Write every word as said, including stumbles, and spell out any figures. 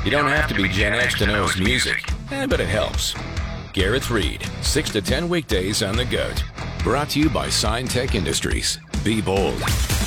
You don't have to be Gen X to know his music, eh, but it helps. Gareth Reed, six to ten weekdays on The Goat. Brought to you by Sign Tech Industries. Be bold.